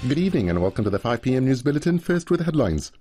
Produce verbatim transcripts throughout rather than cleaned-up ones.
Good evening and welcome to the five p m News Bulletin, first with the headlines.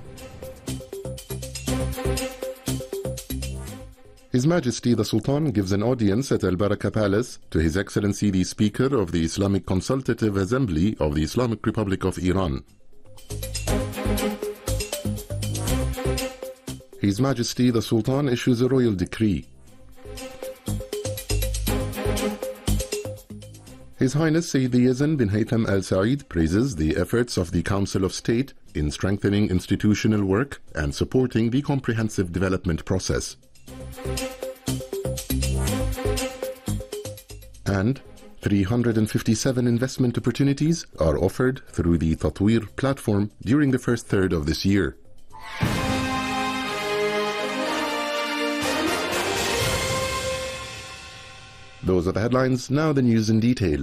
His Majesty the Sultan gives an audience at Al Baraka Palace to His Excellency the Speaker of the Islamic Consultative Assembly of the Islamic Republic of Iran. His Majesty the Sultan issues a royal decree. His Highness Sayyidi Yazan bin Haytham Al Saeed praises the efforts of the Council of State in strengthening institutional work and supporting the comprehensive development process. And three hundred fifty-seven investment opportunities are offered through the Tatweer platform during the first third of this year. Those are the headlines, now the news in detail.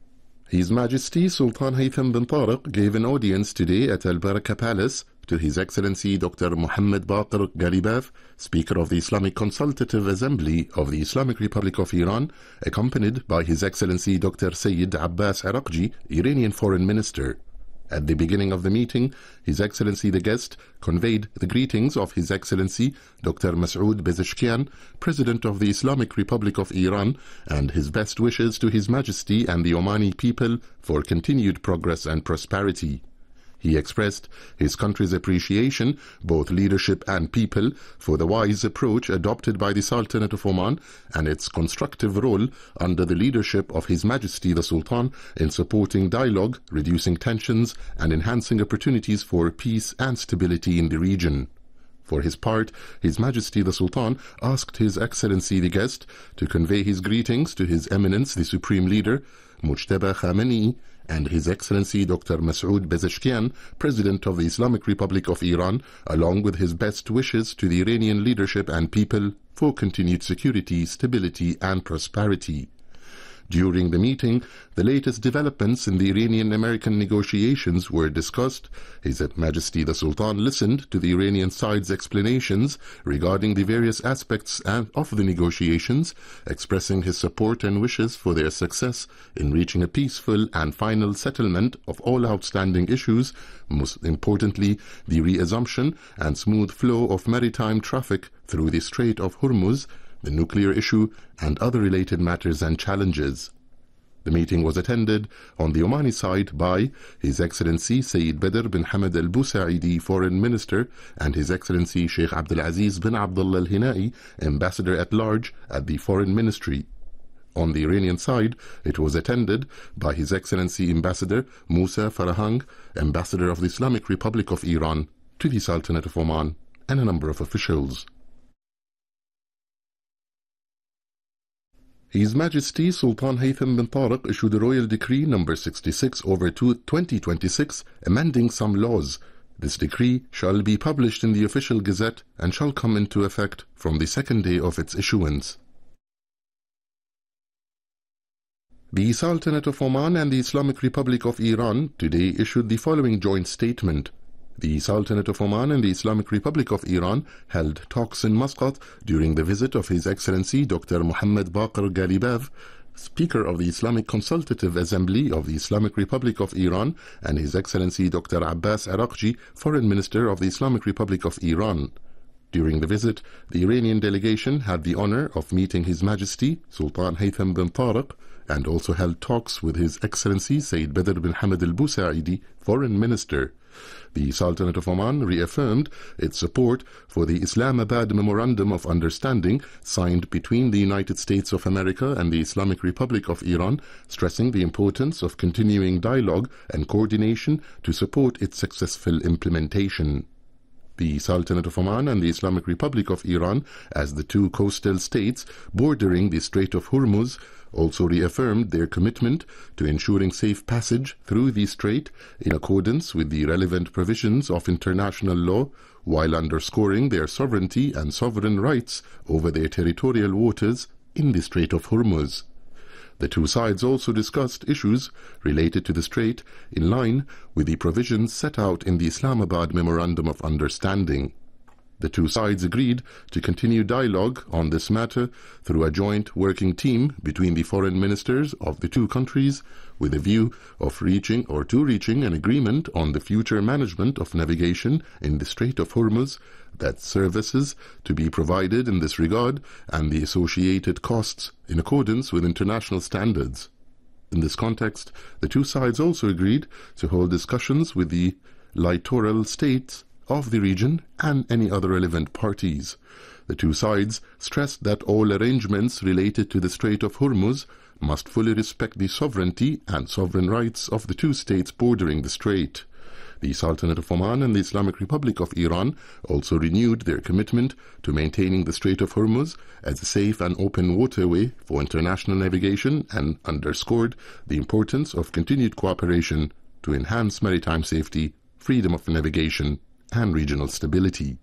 His Majesty Sultan Haytham bin Tariq gave an audience today at Al Baraka Palace to His Excellency Doctor Mohammed Baqir Ghalibaf, Speaker of the Islamic Consultative Assembly of the Islamic Republic of Iran, accompanied by His Excellency Doctor Sayyid Abbas Araqji, Iranian Foreign Minister. At the beginning of the meeting, His Excellency the guest conveyed the greetings of His Excellency Doctor Masoud Pezeshkian, President of the Islamic Republic of Iran, and his best wishes to His Majesty and the Omani people for continued progress and prosperity. He expressed his country's appreciation, both leadership and people, for the wise approach adopted by the Sultanate of Oman and its constructive role under the leadership of His Majesty the Sultan in supporting dialogue, reducing tensions, and enhancing opportunities for peace and stability in the region. For his part, His Majesty the Sultan asked His Excellency the guest to convey his greetings to His Eminence the Supreme Leader, Mujtaba Khamenei, and His Excellency Doctor Masoud Pezeshkian, President of the Islamic Republic of Iran, along with his best wishes to the Iranian leadership and people for continued security, stability, and prosperity. During the meeting, the latest developments in the Iranian-American negotiations were discussed. His Majesty the Sultan listened to the Iranian side's explanations regarding the various aspects of the negotiations, expressing his support and wishes for their success in reaching a peaceful and final settlement of all outstanding issues, most importantly, the reassumption and smooth flow of maritime traffic through the Strait of Hormuz, the nuclear issue, and other related matters and challenges. The meeting was attended on the Omani side by His Excellency Sayyid Badr bin Hamad Al Busaidi, Foreign Minister, and His Excellency Sheikh Abdulaziz bin Abdullah Al Hinai, Ambassador at Large at the Foreign Ministry. On the Iranian side, it was attended by His Excellency Ambassador Musa Farahang, Ambassador of the Islamic Republic of Iran to the Sultanate of Oman, and a number of officials. His Majesty Sultan Haytham bin Tariq issued a Royal Decree number sixty-six over twenty twenty-six amending some laws. This decree shall be published in the Official Gazette and shall come into effect from the second day of its issuance. The Sultanate of Oman and the Islamic Republic of Iran today issued the following joint statement. The Sultanate of Oman and the Islamic Republic of Iran held talks in Muscat during the visit of His Excellency Doctor Mohammed Baqir Ghalibaf, Speaker of the Islamic Consultative Assembly of the Islamic Republic of Iran, and His Excellency Doctor Abbas Araqji, Foreign Minister of the Islamic Republic of Iran. During the visit, the Iranian delegation had the honor of meeting His Majesty Sultan Haytham bin Tariq and also held talks with His Excellency Sayyid Badr bin Hamad Al Busaidi, Foreign Minister. The Sultanate of Oman reaffirmed its support for the Islamabad Memorandum of Understanding signed between the United States of America and the Islamic Republic of Iran, stressing the importance of continuing dialogue and coordination to support its successful implementation. The Sultanate of Oman and the Islamic Republic of Iran, as the two coastal states bordering the Strait of Hormuz, also reaffirmed their commitment to ensuring safe passage through the strait in accordance with the relevant provisions of international law, while underscoring their sovereignty and sovereign rights over their territorial waters in the Strait of Hormuz. The two sides also discussed issues related to the strait in line with the provisions set out in the Islamabad Memorandum of Understanding. The two sides agreed to continue dialogue on this matter through a joint working team between the foreign ministers of the two countries, with a view of reaching or to reaching an agreement on the future management of navigation in the Strait of Hormuz, that services to be provided in this regard, and the associated costs in accordance with international standards. In this context, the two sides also agreed to hold discussions with the littoral states of the region and any other relevant parties. The two sides stressed that all arrangements related to the Strait of Hormuz must fully respect the sovereignty and sovereign rights of the two states bordering the strait. The Sultanate of Oman and the Islamic Republic of Iran also renewed their commitment to maintaining the Strait of Hormuz as a safe and open waterway for international navigation, and underscored the importance of continued cooperation to enhance maritime safety, freedom of navigation, and regional stability.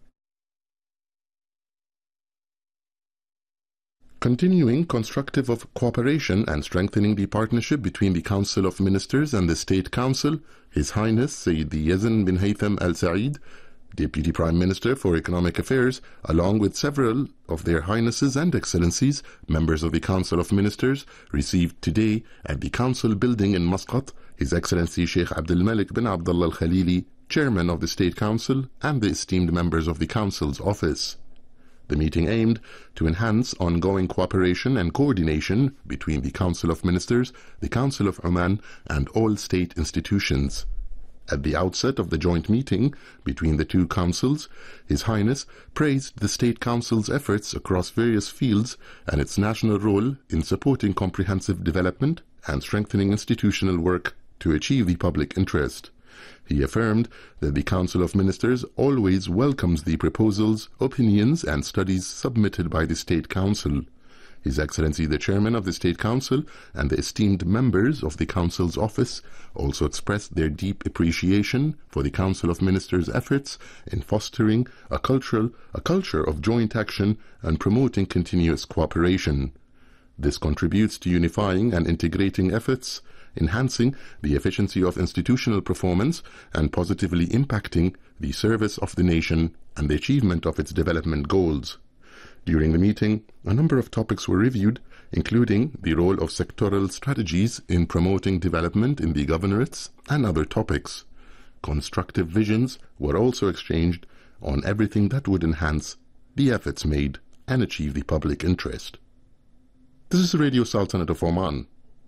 Continuing constructive of cooperation and strengthening the partnership between the Council of Ministers and the State Council, His Highness Sayyid Yazan bin Haytham Al Saeed, Deputy Prime Minister for Economic Affairs, along with several of their Highnesses and Excellencies, members of the Council of Ministers, received today at the Council building in Muscat His Excellency Sheikh Abdul Malik bin Abdullah Al Khalili, Chairman of the State Council, and the esteemed members of the Council's office. The meeting aimed to enhance ongoing cooperation and coordination between the Council of Ministers, the Council of Oman, and all state institutions. At the outset of the joint meeting between the two councils, His Highness praised the State Council's efforts across various fields and its national role in supporting comprehensive development and strengthening institutional work to achieve the public interest. He affirmed that the Council of Ministers always welcomes the proposals, opinions, and studies submitted by the State Council. His Excellency the Chairman of the State Council and the esteemed members of the Council's office also expressed their deep appreciation for the Council of Ministers' efforts in fostering a cultural, a culture of joint action and promoting continuous cooperation. This contributes to unifying and integrating efforts, enhancing the efficiency of institutional performance, and positively impacting the service of the nation and the achievement of its development goals. During the meeting, a number of topics were reviewed, including the role of sectoral strategies in promoting development in the governorates and other topics. Constructive visions were also exchanged on everything that would enhance the efforts made and achieve the public interest. This is Radio Sultanate of Oman.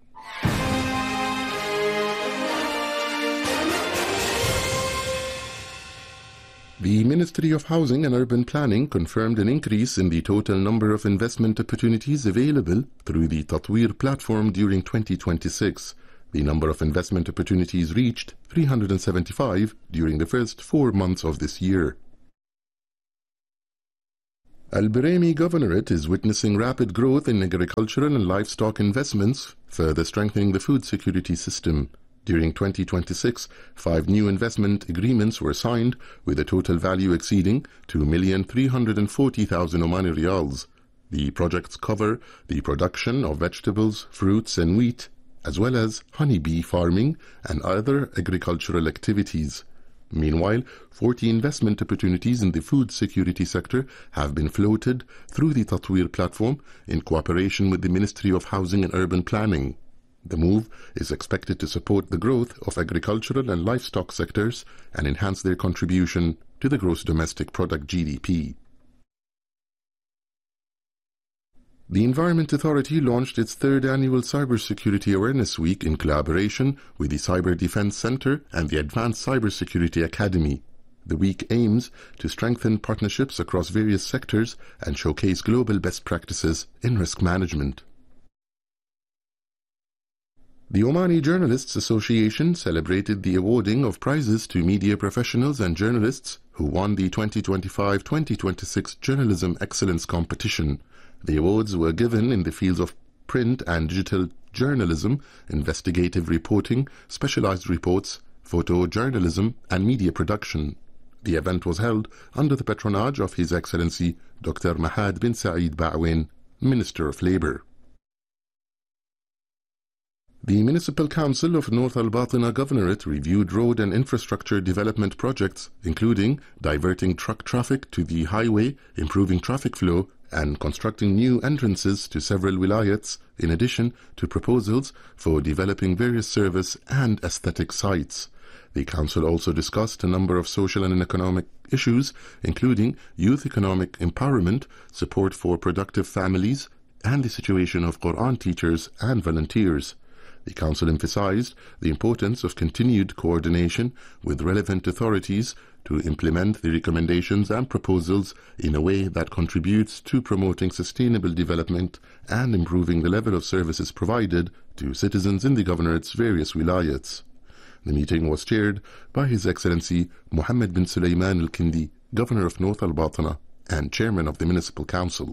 The Ministry of Housing and Urban Planning confirmed an increase in the total number of investment opportunities available through the Tatweer platform during twenty twenty-six. The number of investment opportunities reached three hundred seventy-five during the first four months of this year. Al-Biraymi Governorate is witnessing rapid growth in agricultural and livestock investments, further strengthening the food security system. During twenty twenty-six, five new investment agreements were signed, with a total value exceeding two million three hundred forty thousand Omani Riyals. The projects cover the production of vegetables, fruits and wheat, as well as honeybee farming and other agricultural activities. Meanwhile, forty investment opportunities in the food security sector have been floated through the Tatweer platform in cooperation with the Ministry of Housing and Urban Planning. The move is expected to support the growth of agricultural and livestock sectors and enhance their contribution to the gross domestic product G D P. The Environment Authority launched its third annual Cybersecurity Awareness Week in collaboration with the Cyber Defense Center and the Advanced Cybersecurity Academy. The week aims to strengthen partnerships across various sectors and showcase global best practices in risk management. The Omani Journalists Association celebrated the awarding of prizes to media professionals and journalists who won the twenty twenty-five twenty twenty-six Journalism Excellence Competition. The awards were given in the fields of print and digital journalism, investigative reporting, specialized reports, photojournalism, and media production. The event was held under the patronage of His Excellency Doctor Mahad bin Saeed Ba'win, Minister of Labour. The Municipal Council of North Al Batina Governorate reviewed road and infrastructure development projects, including diverting truck traffic to the highway, improving traffic flow, and constructing new entrances to several wilayats, in addition to proposals for developing various service and aesthetic sites. The Council also discussed a number of social and economic issues, including youth economic empowerment, support for productive families, and the situation of Quran teachers and volunteers. The Council emphasized the importance of continued coordination with relevant authorities to implement the recommendations and proposals in a way that contributes to promoting sustainable development and improving the level of services provided to citizens in the Governorate's various wilayats. The meeting was chaired by His Excellency Mohammed bin Sulaiman Al-Kindi, Governor of North Al Batina and Chairman of the Municipal Council.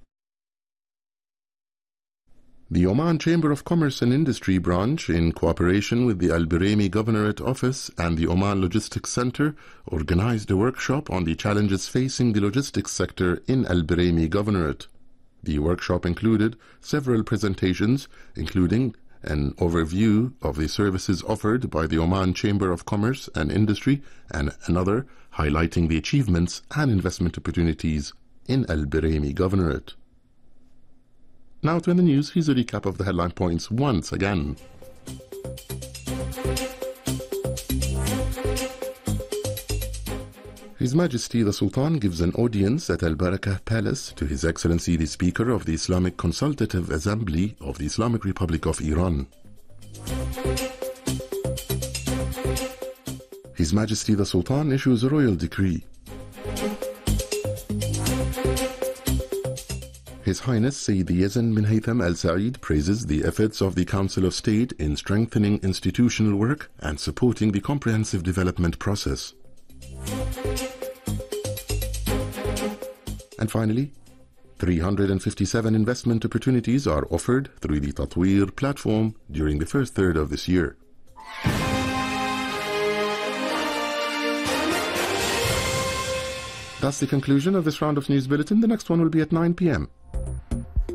The Oman Chamber of Commerce and Industry branch, in cooperation with the Al Biraymi Governorate Office and the Oman Logistics Center, organized a workshop on the challenges facing the logistics sector in Al Biraymi Governorate. The workshop included several presentations, including an overview of the services offered by the Oman Chamber of Commerce and Industry, and another highlighting the achievements and investment opportunities in Al Biraymi Governorate. Now to the news, here's a recap of the headline points once again. His Majesty the Sultan gives an audience at Al Barakah Palace to His Excellency the Speaker of the Islamic Consultative Assembly of the Islamic Republic of Iran. His Majesty the Sultan issues a royal decree. His Highness Sayyid Yazan bin Haytham Al Saeed praises the efforts of the Council of State in strengthening institutional work and supporting the comprehensive development process. And finally, three hundred fifty-seven investment opportunities are offered through the Tatweer platform during the first third of this year. That's the conclusion of this round of News Bulletin. The next one will be at nine p m